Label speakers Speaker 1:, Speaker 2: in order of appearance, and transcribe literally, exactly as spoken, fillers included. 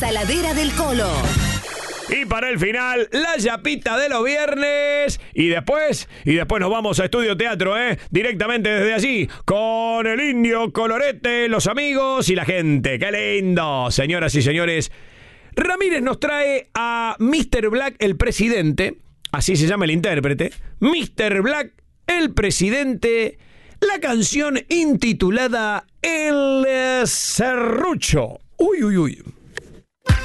Speaker 1: Saladera del Colo.
Speaker 2: Y para el final, la yapita de los viernes. Y después, y después nos vamos a Estudio Teatro, ¿eh? Directamente desde allí, con el Indio Colorete, los amigos y la gente. ¡Qué lindo! Señoras y señores, Ramírez nos trae a míster Black, el presidente. Así se llama el intérprete. míster Black, el presidente. La canción intitulada El Serrucho. Uy, uy, uy.